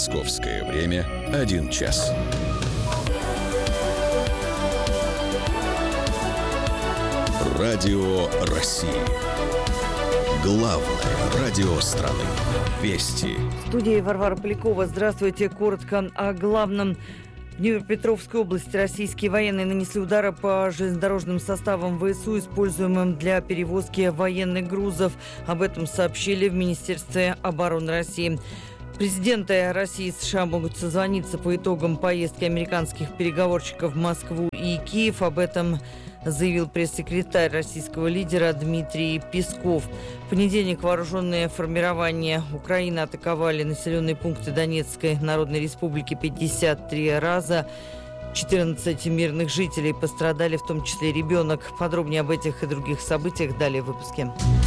Московское время 1 час. Радио России. Главное радио страны. Вести. В студии Варвара Полякова. Здравствуйте. Коротко о главном. В Днепропетровской области российские военные нанесли удары по железнодорожным составам ВСУ, используемым для перевозки военных грузов. Об этом сообщили в Министерстве обороны России. Президенты России и США могут созвониться по итогам поездки американских переговорщиков в Москву и Киев. Об этом заявил пресс-секретарь российского лидера Дмитрий Песков. В понедельник вооруженные формирования Украины атаковали населенные пункты Донецкой Народной Республики 53 раза. 14 мирных жителей пострадали, в том числе ребенок. Подробнее об этих и других событиях далее в выпуске.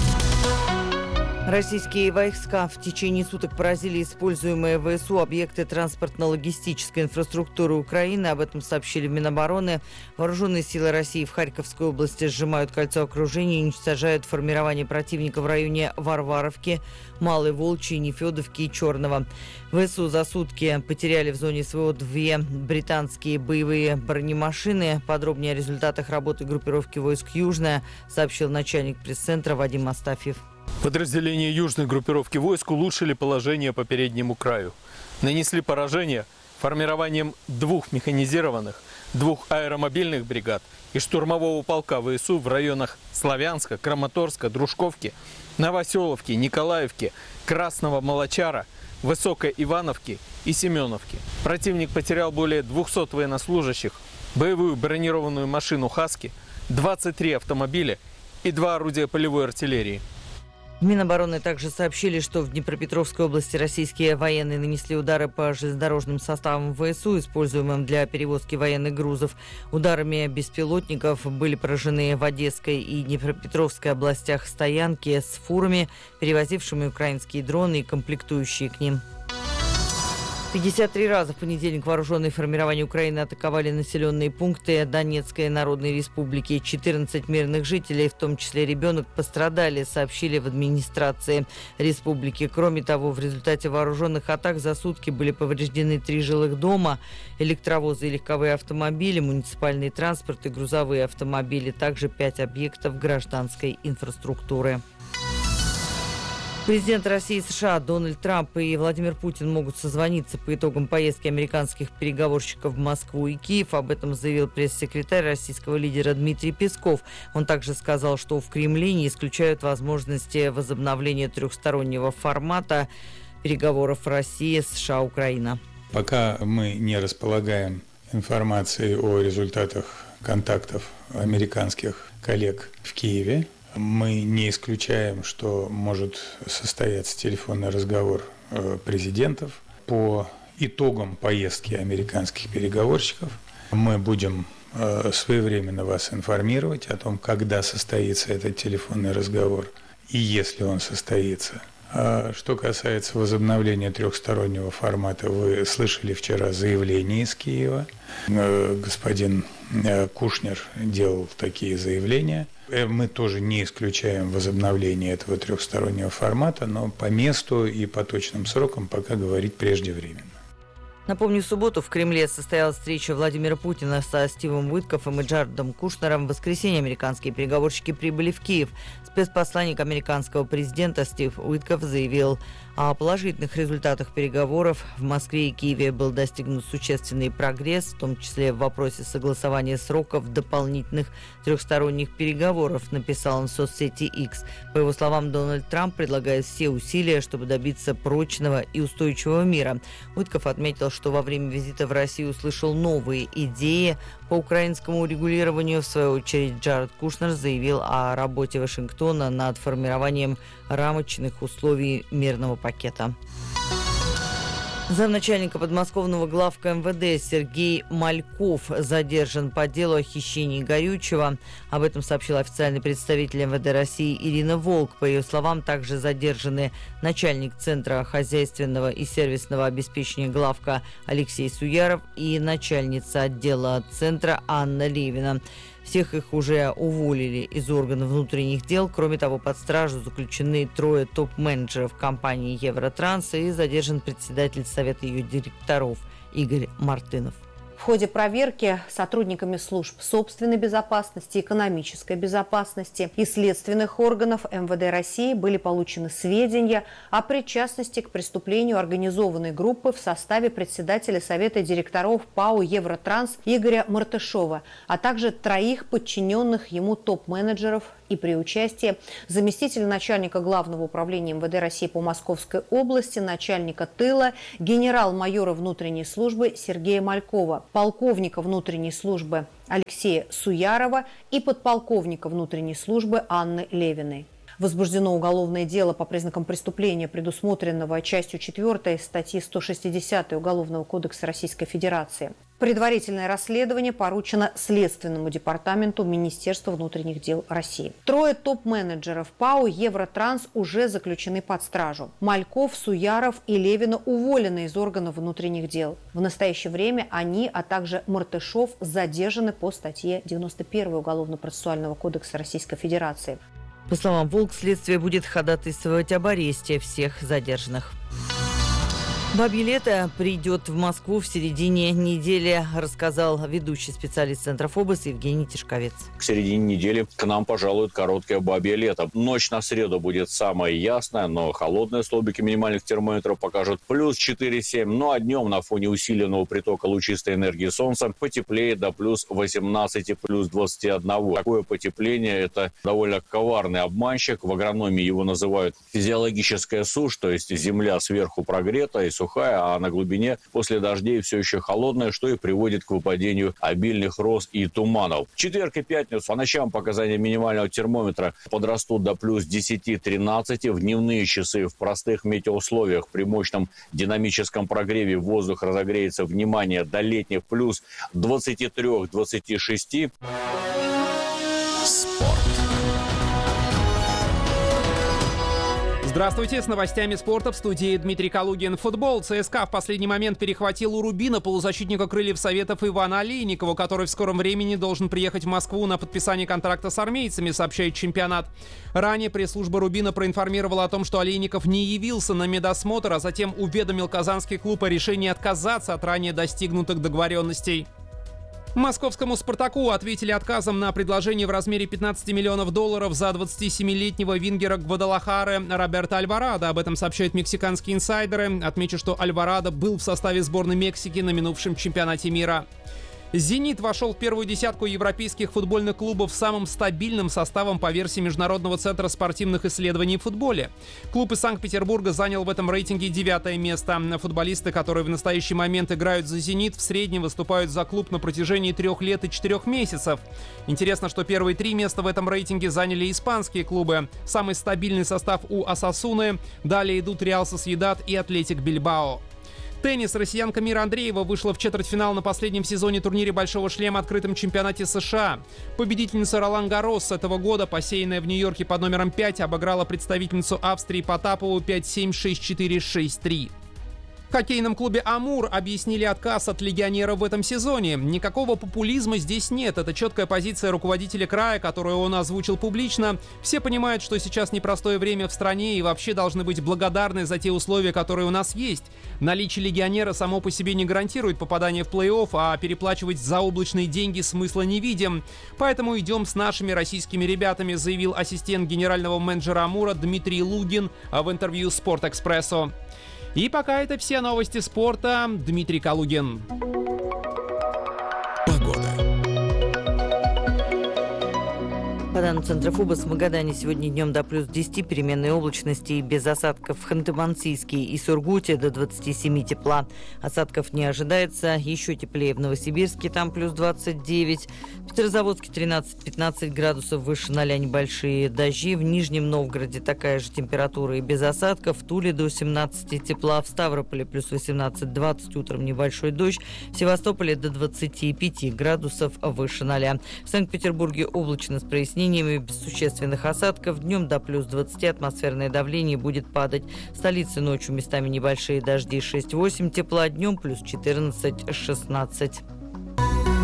Российские войска в течение суток поразили используемые ВСУ объекты транспортно-логистической инфраструктуры Украины. Об этом сообщили в Минобороны. Вооруженные силы России в Харьковской области сжимают кольцо окружения и уничтожают формирование противника в районе Варваровки, Малой Волчьей, Нефедовки и Черного. ВСУ за сутки потеряли в зоне СВО 2 британские боевые бронемашины. Подробнее о результатах работы группировки войск «Южная» сообщил начальник пресс-центра Вадим Астафьев. Подразделения южной группировки войск улучшили положение по переднему краю. Нанесли поражение формированием 2 механизированных, 2 аэромобильных бригад и штурмового полка ВСУ в районах Славянска, Краматорска, Дружковки, Новоселовки, Николаевки, Красного Молочара, Высокой Ивановки и Семеновки. Противник потерял более 200 военнослужащих, боевую бронированную машину «Хаски», 23 автомобиля и 2 орудия полевой артиллерии. В Минобороны также сообщили, что в Днепропетровской области российские военные нанесли удары по железнодорожным составам ВСУ, используемым для перевозки военных грузов. Ударами беспилотников были поражены в Одесской и Днепропетровской областях стоянки с фурами, перевозившими украинские дроны и комплектующие к ним. 53 раза в понедельник вооруженные формирования Украины атаковали населенные пункты Донецкой Народной Республики. 14 мирных жителей, в том числе ребенок, пострадали, сообщили в администрации республики. Кроме того, в результате вооруженных атак за сутки были повреждены 3 жилых дома, электровозы и легковые автомобили, муниципальный транспорт и грузовые автомобили, также 5 объектов гражданской инфраструктуры. Президент России и США Дональд Трамп и Владимир Путин могут созвониться по итогам поездки американских переговорщиков в Москву и Киев. Об этом заявил пресс-секретарь российского лидера Дмитрий Песков. Он также сказал, что в Кремле не исключают возможности возобновления трехстороннего формата переговоров России, США, Украина. Пока мы не располагаем информацией о результатах контактов американских коллег в Киеве, мы не исключаем, что может состояться телефонный разговор президентов по итогам поездки американских переговорщиков. Мы будем своевременно вас информировать о том, когда состоится этот телефонный разговор и если он состоится. Что касается возобновления трехстороннего формата, вы слышали вчера заявление из Киева. Господин Кушнер делал такие заявления. Мы тоже не исключаем возобновление этого трехстороннего формата, но по месту и по точным срокам пока говорить преждевременно. Напомню, в субботу в Кремле состоялась встреча Владимира Путина со Стивом Уиткоффом и Джаредом Кушнером. В воскресенье американские переговорщики прибыли в Киев. Спецпосланник американского президента Стив Уиткофф заявил о положительных результатах переговоров. В Москве и Киеве был достигнут существенный прогресс, в том числе в вопросе согласования сроков дополнительных трехсторонних переговоров, написал он в соцсети X. По его словам, Дональд Трамп предлагает все усилия, чтобы добиться прочного и устойчивого мира. Уиткофф отметил, что во время визита в Россию услышал новые идеи по украинскому урегулированию. В свою очередь, Джаред Кушнер заявил о работе Вашингтона над формированием рамочных условий мирного пакета. Замначальника подмосковного главка МВД Сергей Мальков задержан по делу о хищении горючего. Об этом сообщил официальный представитель МВД России Ирина Волк. По ее словам, также задержаны начальник Центра хозяйственного и сервисного обеспечения главка Алексей Суяров и начальница отдела Центра Анна Левина. Всех их уже уволили из органов внутренних дел. Кроме того, под стражу заключены 3 топ-менеджеров компании «Евротранс» и задержан председатель совета ее директоров Игорь Мартынов. В ходе проверки сотрудниками служб собственной безопасности, экономической безопасности и следственных органов МВД России были получены сведения о причастности к преступлению организованной группы в составе председателя Совета директоров ПАО «Евротранс» Игоря Мартышова, а также 3 подчиненных ему топ-менеджеров и при участии заместителя начальника Главного управления МВД России по Московской области, начальника тыла, генерал-майора внутренней службы Сергея Малькова, полковника внутренней службы Алексея Суярова и подполковника внутренней службы Анны Левиной. Возбуждено уголовное дело по признакам преступления, предусмотренного частью 4 статьи 160 Уголовного кодекса Российской Федерации. Предварительное расследование поручено Следственному департаменту Министерства внутренних дел России. 3 топ-менеджеров ПАО «Евротранс» уже заключены под стражу. Мальков, Суяров и Левина уволены из органов внутренних дел. В настоящее время они, а также Мартышов, задержаны по статье 91 Уголовно-процессуального кодекса Российской Федерации. По словам «Волк», следствие будет ходатайствовать об аресте всех задержанных. «Бабье лето» придет в Москву в середине недели, рассказал ведущий специалист Центра ФОБОС Евгений Тишковец. К середине недели к нам пожалует короткое бабье лето. Ночь на среду будет самая ясная, но холодная. Столбики минимальных термометров покажут плюс 4,7. Ну а днем на фоне усиленного притока лучистой энергии солнца потеплеет до плюс 18, плюс 21. Такое потепление – это довольно коварный обманщик. В агрономии его называют физиологическая сушь, то есть земля сверху прогрета и сухая, а на глубине после дождей все еще холодная, что и приводит к выпадению обильных роз и туманов. В четверг и пятницу по ночам показания минимального термометра подрастут до плюс 10-13. В дневные часы в простых метеоусловиях при мощном динамическом прогреве воздух разогреется, внимание, до летних плюс 23-26. Спорт. Здравствуйте, с новостями спорта в студии Дмитрий Калугин. Футбол. ЦСКА в последний момент перехватил у «Рубина» полузащитника крыльев Советов Ивана Олейникова, который в скором времени должен приехать в Москву на подписание контракта с армейцами, сообщает «Чемпионат». Ранее пресс-служба «Рубина» проинформировала о том, что Олейников не явился на медосмотр, а затем уведомил казанский клуб о решении отказаться от ранее достигнутых договоренностей. Московскому «Спартаку» ответили отказом на предложение в размере $15 миллионов за 27-летнего вингера Гвадалахары Роберто Альварадо. Об этом сообщают мексиканские инсайдеры. Отмечу, что Альварадо был в составе сборной Мексики на минувшем чемпионате мира. «Зенит» вошел в первую десятку европейских футбольных клубов с самым стабильным составом по версии Международного центра спортивных исследований в футболе. Клуб из Санкт-Петербурга занял в этом рейтинге 9-е место. Футболисты, которые в настоящий момент играют за «Зенит», в среднем выступают за клуб на протяжении 3 лет и 4 месяцев. Интересно, что первые 3 места в этом рейтинге заняли испанские клубы. Самый стабильный состав у «Осасуны». Далее идут «Реал Сосьедад» и «Атлетик Бильбао». Теннис. Россиянка Мира Андреева вышла в четвертьфинал на последнем сезоне турнире «Большого шлема» открытом чемпионате США. Победительница Ролан Гаррос этого года, посеянная в Нью-Йорке под номером 5, обыграла представительницу Австрии Потапову 5-7, 6-4, 6-3. В хоккейном клубе «Амур» объяснили отказ от легионера в этом сезоне. Никакого популизма здесь нет. Это четкая позиция руководителя края, которую он озвучил публично. Все понимают, что сейчас непростое время в стране и вообще должны быть благодарны за те условия, которые у нас есть. Наличие легионера само по себе не гарантирует попадание в плей-офф, а переплачивать заоблачные деньги смысла не видим. Поэтому идем с нашими российскими ребятами, заявил ассистент генерального менеджера «Амура» Дмитрий Лугин в интервью «Спортэкспрессу». И пока это все новости спорта. Дмитрий Калугин. По данным Центра ФОБОС, в Магадане сегодня днем до плюс 10, переменной облачности и без осадков. В Ханты-Мансийске и Сургуте до 27 тепла. Осадков не ожидается. Еще теплее в Новосибирске, там плюс 29. В Петрозаводске 13-15 градусов, выше 0 небольшие дожди. В Нижнем Новгороде такая же температура и без осадков. В Туле до 17 тепла. В Ставрополе плюс 18-20, утром небольшой дождь. В Севастополе до 25 градусов, выше 0. В Санкт-Петербурге облачно с прояснениями, без существенных осадков. Днем до плюс 20 атмосферное давление будет падать. В столице ночью местами небольшие дожди, 6-8 тепла, днем плюс 14-16.